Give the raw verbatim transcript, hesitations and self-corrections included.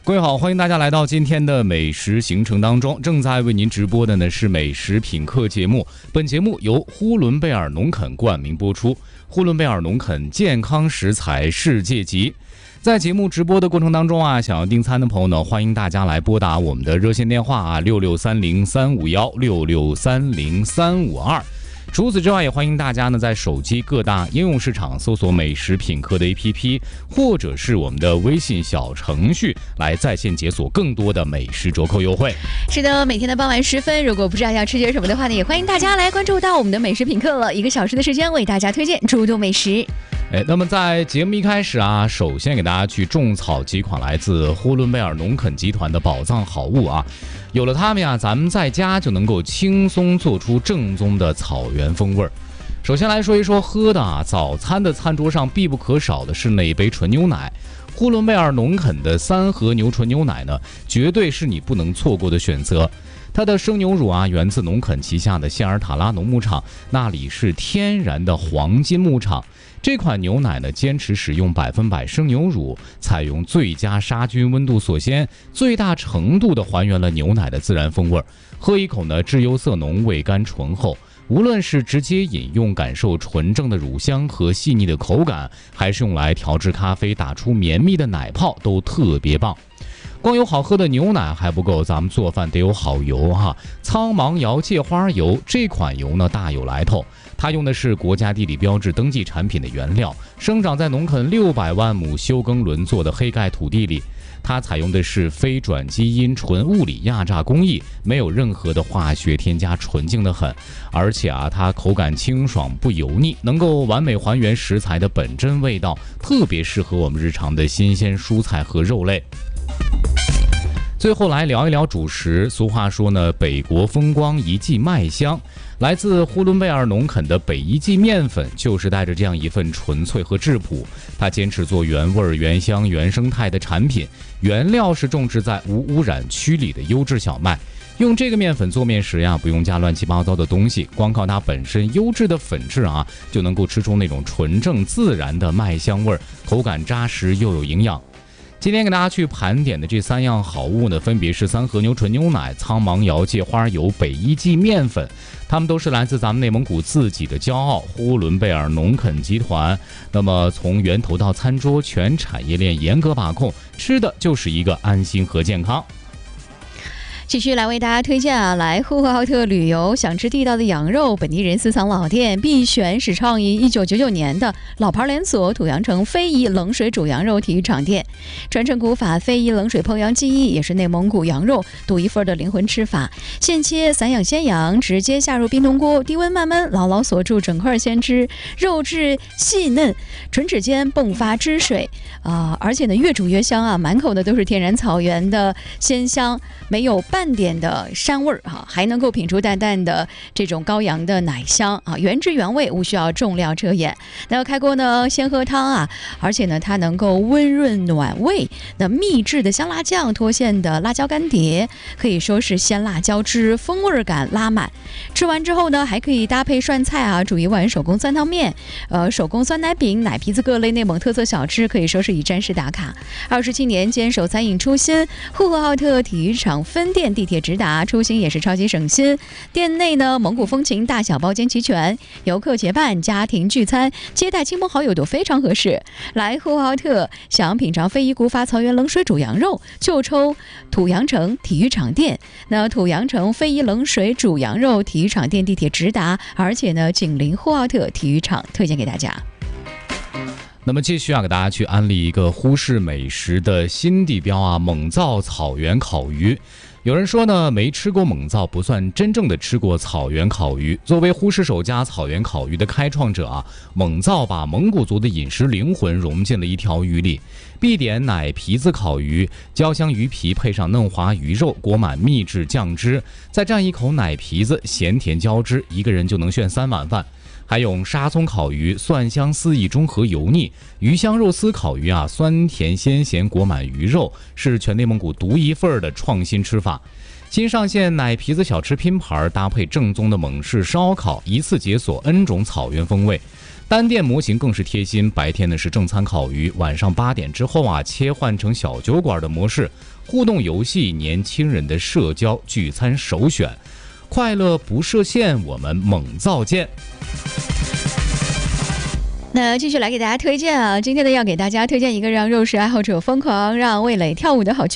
各位好，欢迎大家来到今天的美食行程当中。正在为您直播的呢是美食品客节目，本节目由呼伦贝尔农垦冠名播出。呼伦贝尔农垦健康食材世界级。在节目直播的过程当中啊，想要订餐的朋友呢，欢迎大家来拨打我们的热线电话啊，六六三零三五幺六六三零三五二。除此之外，也欢迎大家呢在手机各大应用市场搜索美食品客的 A P P， 或者是我们的微信小程序来在线解锁更多的美食折扣优惠。 是的，每天的傍晚时分，如果不知道要吃些什么的话呢，也欢迎大家来关注到我们的美食品客了。一个小时的时间为大家推荐诸多美食。 哎，那么在节目一开始啊，首先给大家去种草几款来自呼伦贝尔农垦集团的宝藏好物啊。有了它们呀，咱们在家就能够轻松做出正宗的草原风味儿。首先来说一说喝的啊，早餐的餐桌上必不可少的是那一杯纯牛奶。呼伦贝尔农垦的三和牛纯牛奶呢，绝对是你不能错过的选择。它的生牛乳啊，源自农垦旗下的谢尔塔拉农牧场，那里是天然的黄金牧场。这款牛奶呢，坚持使用百分百生牛乳，采用最佳杀菌温度锁鲜，最大程度的还原了牛奶的自然风味。喝一口呢，质优色浓，味甘醇厚。无论是直接饮用感受纯正的乳香和细腻的口感，还是用来调制咖啡打出绵密的奶泡，都特别棒。光有好喝的牛奶还不够，咱们做饭得有好油哈。苍芒瑶芥花油这款油呢大有来头，它用的是国家地理标志登记产品的原料，生长在农垦六百万亩休耕轮作的黑盖土地里。它采用的是非转基因纯物理压榨工艺，没有任何的化学添加，纯净的很。而且啊，它口感清爽不油腻，能够完美还原食材的本真味道，特别适合我们日常的新鲜蔬菜和肉类。最后来聊一聊主食。俗话说呢，北国风光一季麦香。来自呼伦贝尔农垦的北一季面粉，就是带着这样一份纯粹和质朴。它坚持做原味、原香、原生态的产品，原料是种植在无污染区里的优质小麦。用这个面粉做面时呀，不用加乱七八糟的东西，光靠它本身优质的粉质啊，就能够吃出那种纯正自然的麦香味，口感扎实又有营养。今天给大家去盘点的这三样好物呢，分别是三和牛纯牛奶、苍芒瑶芥花油、北一季面粉，它们都是来自咱们内蒙古自己的骄傲——呼伦贝尔农垦集团。那么从源头到餐桌，全产业链严格把控，吃的就是一个安心和健康。 继续来为大家推荐啊，来呼和浩特旅游，想吃地道的羊肉，本地人私藏老店必选始创于一九九九年的老牌连锁土阳城非遗冷水煮羊肉体育场店，传承古法非遗冷水烹羊技艺，也是内蒙古羊肉独一份的灵魂吃法。现切散养鲜羊，直接下入冰冻锅，低温慢焖，牢牢锁住整块鲜汁，肉质细嫩，唇齿间迸发汁水啊、呃！而且呢，越煮越香啊，满口的都是天然草原的鲜香，没有半点的膻味儿哈，还能够品出淡淡的这种羔羊的奶香啊，原汁原味，无需要重料遮掩。那开锅呢，先喝汤啊，而且呢，它能够温润暖胃。那秘制的香辣酱脱馅的辣椒干碟，可以说是鲜辣交织，风味感拉满。吃完之后呢，还可以搭配涮菜啊，煮一碗手工酸汤面，呃，手工酸奶饼、奶皮子各类内蒙特色小吃，可以说是以战士打卡。二十七年坚守餐饮初心，呼和浩特体育场分店地铁直达，出行也是超级省心。店内呢，蒙古风情，大小包间齐全，游客结伴、家庭聚餐、接待亲朋好友都非常合适。来呼和浩特想品尝非遗古法草原冷水煮羊肉，就抽土阳城体育场店。那土阳城非遗冷水煮羊肉体育场店地铁直达，而且呢，紧邻呼和浩特体育场，推荐给大家。 那么继续啊，给大家去安利一个呼市美食的新地标啊，蒙灶草原烤鱼。有人说呢，没吃过蒙灶不算真正的吃过草原烤鱼。作为呼市首家草原烤鱼的开创者啊，蒙灶把蒙古族的饮食灵魂融进了一条鱼里。必点奶皮子烤鱼，焦香鱼皮配上嫩滑鱼肉，裹满秘制酱汁，再蘸一口奶皮子，咸甜交织，一个人就能炫三碗饭。还有沙葱烤鱼，蒜香四溢中和油腻；鱼香肉丝烤鱼啊，酸甜鲜咸裹满鱼肉，是全内蒙古独一份的创新吃法。新上线奶皮子小吃拼盘，搭配正宗的蒙氏烧烤，一次解锁 N 种草原风味。 单店模型更是贴心，白天呢是正餐烤鱼，晚上八点之后啊切换成小酒馆的模式，互动游戏，年轻人的社交聚餐首选，快乐不设限，我们猛造见。 那继续来给大家推荐啊，今天呢要给大家推荐一个让肉食爱好者疯狂、让味蕾跳舞的好